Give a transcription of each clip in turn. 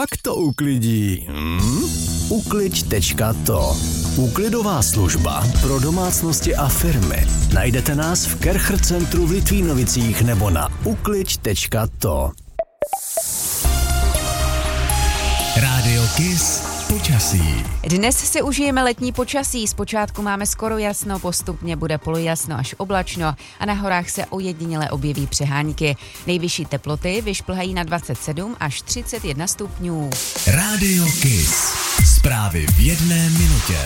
fakt to uklidí. Ukliď.to. Úklidová služba pro domácnosti a firmy. Najdete nás v Kercher centru v Litvínovicích nebo na ukliď.to. Rádio Kiss počasí. Dnes si užijeme letní počasí. Zpočátku máme skoro jasno, postupně bude polojasno až oblačno a na horách se ojediněle objeví přehánky. Nejvyšší teploty vyšplhají na 27 až 31 stupňů. Rádio Kiss. Zprávy v jedné minutě.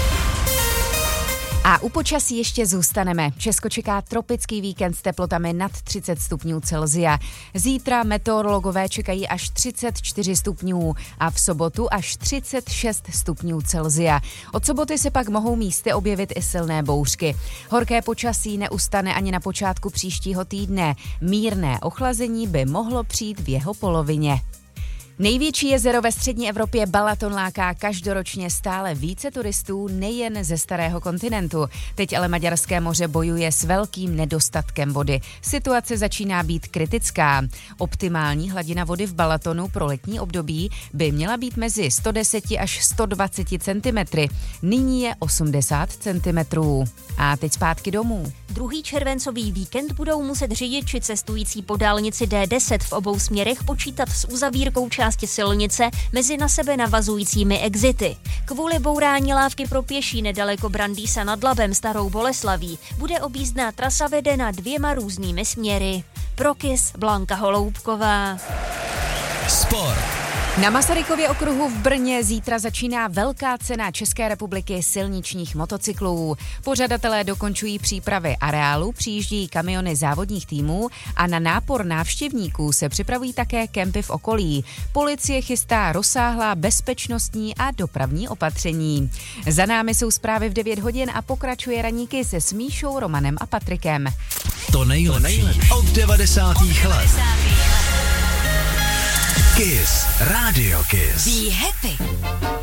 A u počasí ještě zůstaneme. Česko čeká tropický víkend s teplotami nad 30 stupňů Celsia. Zítra meteorologové čekají až 34 stupňů a v sobotu až 36 stupňů Celsia. Od soboty se pak mohou místy objevit i silné bouřky. Horké počasí neustane ani na počátku příštího týdne. Mírné ochlazení by mohlo přijít v jeho polovině. Největší jezero ve střední Evropě Balaton láká každoročně stále více turistů nejen ze starého kontinentu. Teď ale Maďarské moře bojuje s velkým nedostatkem vody. Situace začíná být kritická. Optimální hladina vody v Balatonu pro letní období by měla být mezi 110 až 120 cm. Nyní je 80 cm. A teď zpátky domů. Druhý červencový víkend budou muset řidiči cestující po dálnici D10 v obou směrech počítat s uzavírkou části silnice mezi na sebe navazujícími exity. Kvůli bourání lávky pro pěší nedaleko Brandýsa nad Labem Starou Boleslaví bude objízdná trasa vedena 2 různými směry. Pro Kiss Blanka Holoubková. Sport. Na Masarykově okruhu v Brně zítra začíná velká cena České republiky silničních motocyklů. Pořadatelé dokončují přípravy areálu, přijíždějí kamiony závodních týmů a na nápor návštěvníků se připravují také kempy v okolí. Policie chystá rozsáhlá bezpečnostní a dopravní opatření. Za námi jsou zprávy v 9 hodin a pokračuje ranní Kiss se Míšou, Romanem a Patrikem. To nejlepší od 90. let. Kiss. Radio Kiss. Be happy.